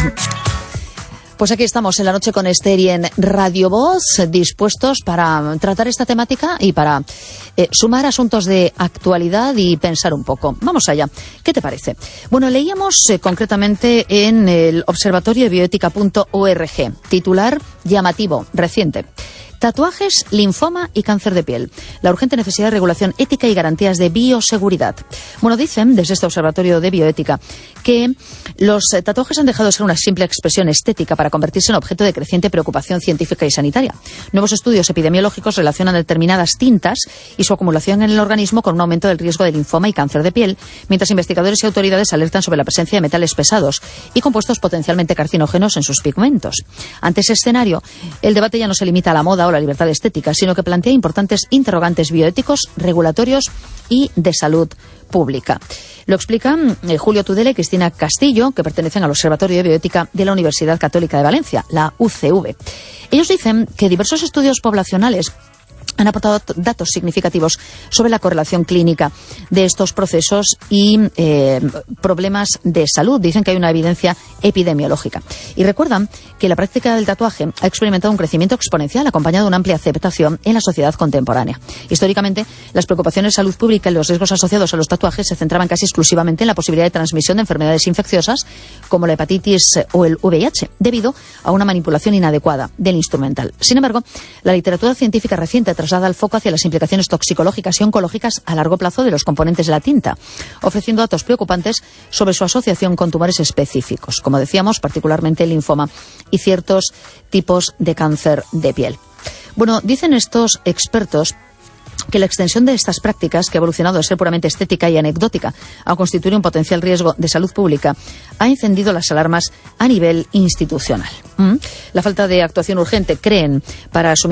Pues aquí estamos en la noche con Esther y en Radio Voz, dispuestos para tratar esta temática y para sumar asuntos de actualidad y pensar un poco. Vamos allá. ¿Qué te parece? Bueno, leíamos concretamente en el observatorio de bioética.org, titular llamativo, reciente. Tatuajes, linfoma y cáncer de piel. La urgente necesidad de regulación ética y garantías de bioseguridad. Bueno, dicen desde este observatorio de bioética que los tatuajes han dejado de ser una simple expresión estética para convertirse en objeto de creciente preocupación científica y sanitaria. Nuevos estudios epidemiológicos relacionan determinadas tintas y su acumulación en el organismo con un aumento del riesgo de linfoma y cáncer de piel, mientras investigadores y autoridades alertan sobre la presencia de metales pesados y compuestos potencialmente carcinógenos en sus pigmentos. Ante ese escenario, el debate ya no se limita a la moda o la libertad estética, sino que plantea importantes interrogantes bioéticos, regulatorios y de salud pública. Lo explican Julio Tudela y Cristina Castillo, que pertenecen al Observatorio de Bioética de la Universidad Católica de Valencia, la UCV. Ellos dicen que diversos estudios poblacionales han aportado datos significativos sobre la correlación clínica de estos procesos y problemas de salud. Dicen que hay una evidencia epidemiológica. Y recuerdan que la práctica del tatuaje ha experimentado un crecimiento exponencial acompañado de una amplia aceptación en la sociedad contemporánea. Históricamente, las preocupaciones de salud pública y los riesgos asociados a los tatuajes se centraban casi exclusivamente en la posibilidad de transmisión de enfermedades infecciosas como la hepatitis o el VIH, debido a una manipulación inadecuada del instrumental. Sin embargo, la literatura científica reciente traslada el foco hacia las implicaciones toxicológicas y oncológicas a largo plazo de los componentes de la tinta, ofreciendo datos preocupantes sobre su asociación con tumores específicos, como decíamos, particularmente el linfoma y ciertos tipos de cáncer de piel. Bueno, dicen estos expertos que la extensión de estas prácticas, que ha evolucionado de ser puramente estética y anecdótica a constituir un potencial riesgo de salud pública, ha encendido las alarmas a nivel institucional. La falta de actuación urgente, creen, para asumir